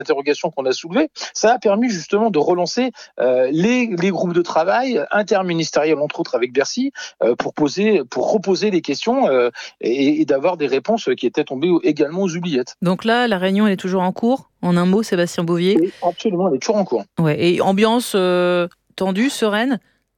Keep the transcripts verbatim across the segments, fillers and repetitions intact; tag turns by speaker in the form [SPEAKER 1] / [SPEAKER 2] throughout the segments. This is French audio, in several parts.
[SPEAKER 1] interrogations qu'on a soulevées, ça a permis justement de relancer euh, les, les groupes de travail interministériels, entre autres avec Bercy, euh, pour poser, pour reposer les questions euh, et, et d'avoir des réponses qui étaient tombées également aux oubliettes.
[SPEAKER 2] Donc là, la réunion elle est toujours en cours. En un mot, Sébastien Bouvier.
[SPEAKER 1] Oui, absolument, elle est toujours en cours.
[SPEAKER 2] Ouais. Et ambiance euh, tendue, sereine.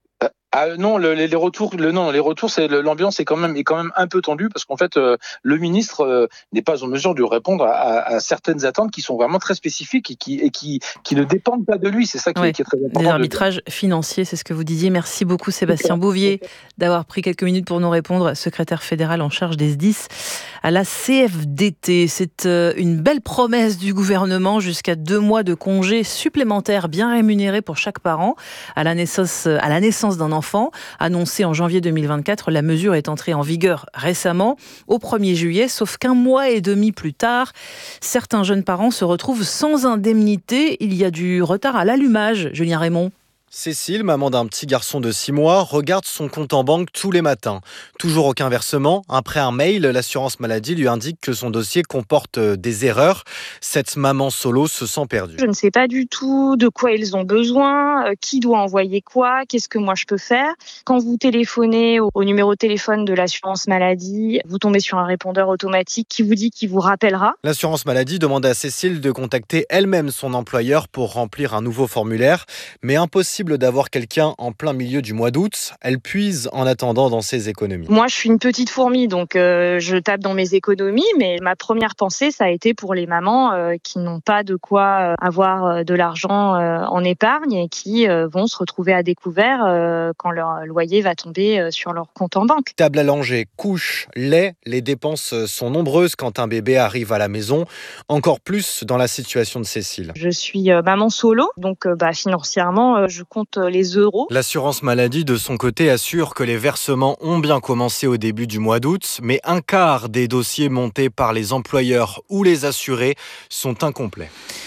[SPEAKER 1] Ah non, le, les, les retours, le, non, les retours, c'est l'ambiance est quand même est quand même un peu tendue parce qu'en fait, euh, le ministre euh, n'est pas en mesure de répondre à, à, à certaines attentes qui sont vraiment très spécifiques et qui et qui qui ne dépendent pas de lui. C'est ça qui,
[SPEAKER 2] ouais.
[SPEAKER 1] est, qui est très important.
[SPEAKER 2] Des arbitrages de... financiers, c'est ce que vous disiez. Merci beaucoup, Sébastien Bouvier, d'avoir pris quelques minutes pour nous répondre. Secrétaire fédéral en charge des S D I S à la C F D T. C'est une belle promesse du gouvernement, jusqu'à deux mois de congés supplémentaires bien rémunérés pour chaque parent à la naissance à la naissance d'un enfant. Annoncé en janvier deux mille vingt-quatre, la mesure est entrée en vigueur récemment, au premier juillet, sauf qu'un mois et demi plus tard, certains jeunes parents se retrouvent sans indemnité. Il y a du retard à l'allumage, Julien Raymond.
[SPEAKER 3] Cécile, maman d'un petit garçon de six mois, regarde son compte en banque tous les matins. Toujours aucun versement. Après un mail, l'assurance maladie lui indique que son dossier comporte des erreurs. Cette maman solo se sent perdue.
[SPEAKER 4] Je ne sais pas du tout de quoi ils ont besoin, qui doit envoyer quoi, qu'est-ce que moi je peux faire. Quand vous téléphonez au numéro de téléphone de l'assurance maladie, vous tombez sur un répondeur automatique qui vous dit qu'il vous rappellera.
[SPEAKER 3] L'assurance maladie demande à Cécile de contacter elle-même son employeur pour remplir un nouveau formulaire, mais impossible d'avoir quelqu'un en plein milieu du mois d'août. Elle puise en attendant dans ses économies.
[SPEAKER 4] Moi, je suis une petite fourmi, donc euh, je tape dans mes économies, mais ma première pensée, ça a été pour les mamans euh, qui n'ont pas de quoi euh, avoir euh, de l'argent euh, en épargne et qui euh, vont se retrouver à découvert euh, quand leur loyer va tomber euh, sur leur compte en banque.
[SPEAKER 3] Table à langer, couche, lait, les dépenses sont nombreuses quand un bébé arrive à la maison, encore plus dans la situation de Cécile.
[SPEAKER 4] Je suis euh, maman solo, donc euh, bah, financièrement, euh, je compte les euros.
[SPEAKER 3] L'assurance maladie, de son côté, assure que les versements ont bien commencé au début du mois d'août, mais un quart des dossiers montés par les employeurs ou les assurés sont incomplets.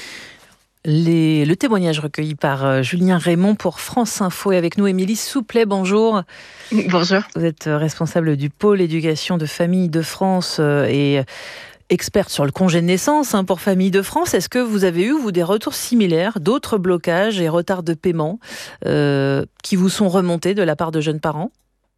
[SPEAKER 2] Les, le témoignage recueilli par Julien Raymond pour France Info. Et avec nous, Émilie Souplet, bonjour.
[SPEAKER 5] Bonjour.
[SPEAKER 2] Vous êtes responsable du pôle éducation de Famille de France et experte sur le congé de naissance hein, pour Famille de France. Est-ce que vous avez eu, vous, des retours similaires, d'autres blocages et retards de paiement euh, qui vous sont remontés de la part de jeunes parents ?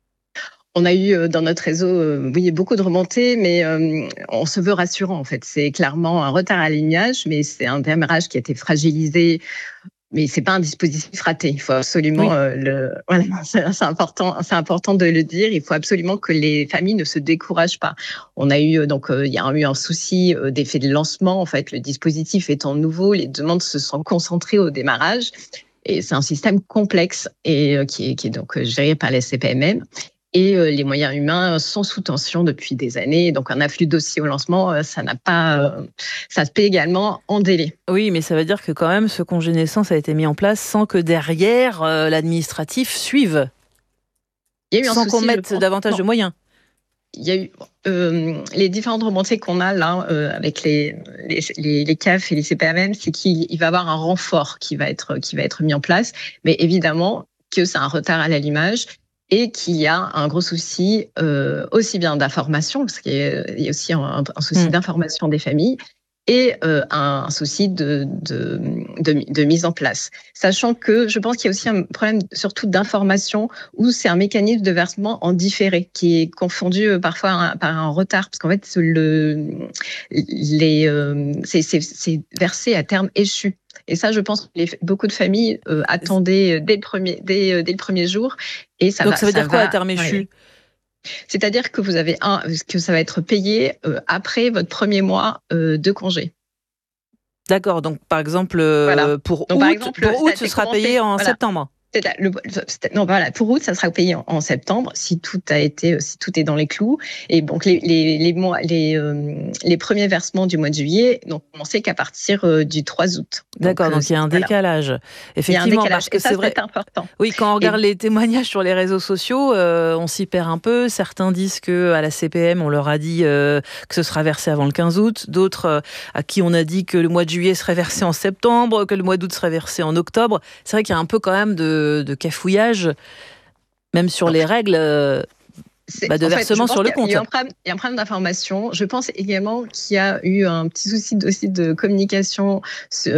[SPEAKER 5] On a eu dans notre réseau, euh, oui, beaucoup de remontées, mais euh, on se veut rassurant en fait. C'est clairement un retard à l'alignage, mais c'est un démarrage qui a été fragilisé. Mais c'est pas un dispositif raté. Il faut absolument oui. euh, le. Voilà, c'est, c'est important. C'est important de le dire. Il faut absolument que les familles ne se découragent pas. On a eu donc euh, il y a eu un souci euh, d'effet de lancement. En fait, le dispositif étant nouveau, les demandes se sont concentrées au démarrage. Et c'est un système complexe et euh, qui est qui est donc géré par les C P M M. Et euh, les moyens humains sont sous tension depuis des années. Donc, un afflux de dossiers au lancement, euh, ça n'a pas, euh, ça se paie également en délai.
[SPEAKER 2] Oui, mais ça veut dire que quand même, ce congé naissance a été mis en place sans que derrière, euh, l'administratif suive. Il y a eu un sans souci, qu'on mette davantage non. de moyens.
[SPEAKER 5] Il y a eu euh, les différentes remontées qu'on a là euh, avec les, les, les, les C A F et les C P M M, c'est qu'il il va y avoir un renfort qui va être, qui va être mis en place. Mais évidemment que c'est un retard à l'allumage. Et qu'il y a un gros souci euh, aussi bien d'information, parce qu'il y a, il y a aussi un, un souci mmh. d'information des familles, et euh, un, un souci de, de, de, de mise en place. Sachant que je pense qu'il y a aussi un problème surtout d'information, où c'est un mécanisme de versement en différé, qui est confondu parfois un, par un retard, parce qu'en fait, le, les, euh, c'est, c'est, c'est versé à terme échu. Et ça, je pense que les, beaucoup de familles euh, attendaient dès le premier, dès, dès le premier jour. Et ça
[SPEAKER 2] Donc
[SPEAKER 5] va,
[SPEAKER 2] ça veut
[SPEAKER 5] ça
[SPEAKER 2] dire quoi
[SPEAKER 5] va,
[SPEAKER 2] à terme échu ?
[SPEAKER 5] Ouais. C'est-à-dire que vous avez un, que ça va être payé euh, après votre premier mois euh, de congé.
[SPEAKER 2] D'accord. Donc par exemple, euh,
[SPEAKER 5] voilà.
[SPEAKER 2] pour
[SPEAKER 5] donc,
[SPEAKER 2] août,
[SPEAKER 5] par exemple,
[SPEAKER 2] pour août, ce sera
[SPEAKER 5] commencé,
[SPEAKER 2] payé en
[SPEAKER 5] voilà.
[SPEAKER 2] septembre.
[SPEAKER 5] C'est le, non, voilà, pour août, ça sera payé en, en septembre si tout a été, si tout est dans les clous. Et donc les les les mois, les euh, les premiers versements du mois de juillet n'ont commencé qu'à partir euh, du trois août.
[SPEAKER 2] D'accord, donc, donc il y a un voilà. décalage. Effectivement,
[SPEAKER 5] il y a un décalage.
[SPEAKER 2] parce que
[SPEAKER 5] et ça,
[SPEAKER 2] c'est vrai.
[SPEAKER 5] C'est important.
[SPEAKER 2] Oui, quand on regarde
[SPEAKER 5] et...
[SPEAKER 2] les témoignages sur les réseaux sociaux, euh, on s'y perd un peu. Certains disent que à la C P M, on leur a dit euh, que ce sera versé avant le quinze août. D'autres euh, à qui on a dit que le mois de juillet serait versé en septembre, que le mois d'août serait versé en octobre. C'est vrai qu'il y a un peu quand même de, de cafouillage. Même sur les règles, euh, bah, de
[SPEAKER 5] en
[SPEAKER 2] versement
[SPEAKER 5] fait,
[SPEAKER 2] sur le
[SPEAKER 5] il
[SPEAKER 2] compte.
[SPEAKER 5] Il y a un problème, il y a un problème d'information. Je pense également qu'il y a eu un petit souci aussi de communication